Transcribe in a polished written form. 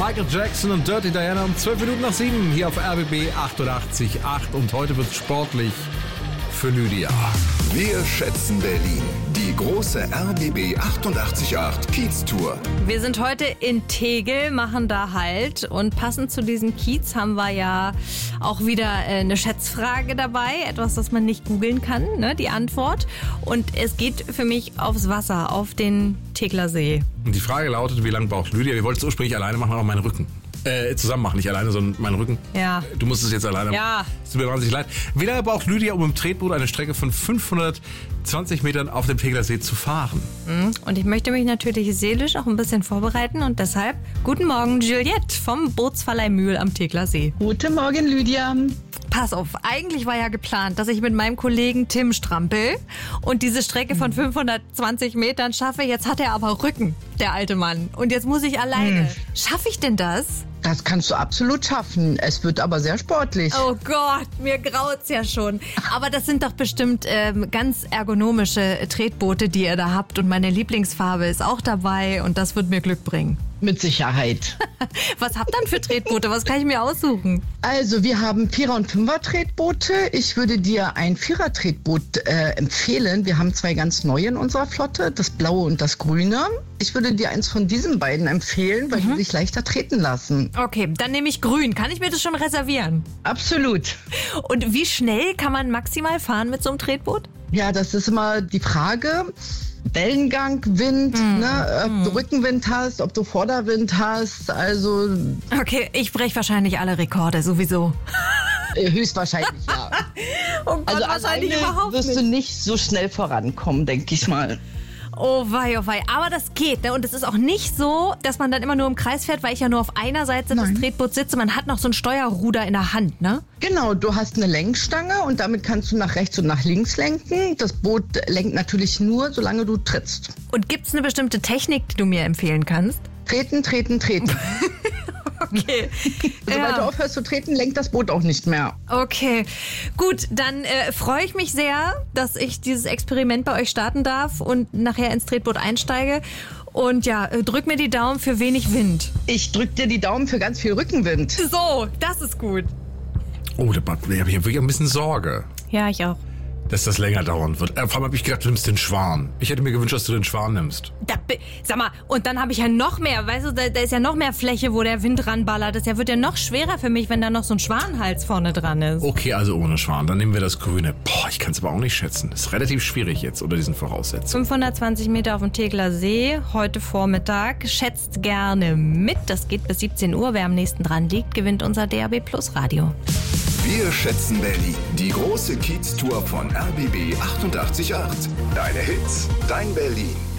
Michael Jackson und Dirty Diana um 12 Minuten nach 7 hier auf RBB 88.8 und heute wird sportlich für Lydia. Wir schätzen Berlin. Die große RBB 88.8 Kiez-Tour. Wir sind heute in Tegel, machen da Halt und passend zu diesem Kiez haben wir ja auch wieder eine Schätzfrage dabei. Etwas, das man nicht googeln kann, ne, die Antwort. Und es geht für mich aufs Wasser, auf den Tegler See. Und die Frage lautet, wie lange braucht Lydia? Wir wollten es ursprünglich alleine machen, aber meinen Rücken. Zusammen machen, nicht alleine, sondern meinen Rücken. Ja. Du musst es jetzt alleine machen. Ja. Es tut mir wahnsinnig leid. Wie lange braucht Lydia, um im Tretboot eine Strecke von 520 Metern auf dem Tegler See zu fahren? Und ich möchte mich natürlich seelisch auch ein bisschen vorbereiten und deshalb guten Morgen Juliette vom Bootsverleih Mühl am Tegler See. Guten Morgen, Lydia. Pass auf, eigentlich war ja geplant, dass ich mit meinem Kollegen Tim strampel und diese Strecke von 520 Metern schaffe. Jetzt hat er aber Rücken, der alte Mann. Und jetzt muss ich alleine. Schaffe ich denn das? Das kannst du absolut schaffen. Es wird aber sehr sportlich. Oh Gott, mir graut's ja schon. Aber das sind doch bestimmt ganz ergonomische Tretboote, die ihr da habt. Und meine Lieblingsfarbe ist auch dabei und das wird mir Glück bringen. Mit Sicherheit. Was habt ihr denn für Tretboote? Was kann ich mir aussuchen? Also wir haben 4er- und 5er-Tretboote. Ich würde dir ein 4er-Tretboot empfehlen. Wir haben 2 ganz neue in unserer Flotte, das blaue und das grüne. Ich würde dir eins von diesen beiden empfehlen, weil die sich leichter treten lassen. Okay, dann nehme ich grün. Kann ich mir das schon reservieren? Absolut. Und wie schnell kann man maximal fahren mit so einem Tretboot? Ja, das ist immer die Frage. Wellengang, Wind, ob du Rückenwind hast, ob du Vorderwind hast, also Okay, ich breche wahrscheinlich alle Rekorde, sowieso. höchstwahrscheinlich ja. Oh Gott, Also wahrscheinlich alleine überhaupt wirst nicht. du nicht so schnell vorankommen, denke ich mal. Oh wei, oh wei. Aber das geht, ne? Und es ist auch nicht so, dass man dann immer nur im Kreis fährt, weil ich ja nur auf einer Seite des Tretboots sitze. Man hat noch so ein Steuerruder in der Hand, ne? Genau, du hast eine Lenkstange und damit kannst du nach rechts und nach links lenken. Das Boot lenkt natürlich nur, solange du trittst. Und gibt's eine bestimmte Technik, die du mir empfehlen kannst? Treten, treten, treten. Okay. Sobald du aufhörst zu treten, lenkt das Boot auch nicht mehr. Okay, gut, dann freue ich mich sehr, dass ich dieses Experiment bei euch starten darf und nachher ins Tretboot einsteige. Und ja, drück mir die Daumen für wenig Wind. Ich drück dir die Daumen für ganz viel Rückenwind. So, das ist gut. Oh, da habe ich wirklich ein bisschen Sorge, Ja, ich auch. dass das länger dauern wird. Vor allem habe ich gedacht, du nimmst den Schwan. Ich hätte mir gewünscht, dass du den Schwan nimmst. Sag mal, und dann habe ich ja noch mehr, weißt du, da ist ja noch mehr Fläche, wo der Wind ranballert. Das wird ja noch schwerer für mich, wenn da noch so ein Schwanenhals vorne dran ist. Okay, also ohne Schwan. Dann nehmen wir das Grüne. Boah, ich kann es aber auch nicht schätzen. Das ist relativ schwierig jetzt unter diesen Voraussetzungen. 520 Meter auf dem Tegler See, heute Vormittag. Schätzt gerne mit. Das geht bis 17 Uhr. Wer am nächsten dran liegt, gewinnt unser DAB Plus Radio. Wir schätzen Berlin. Die große Kiez-Tour von RBB 88.8. Deine Hits, dein Berlin.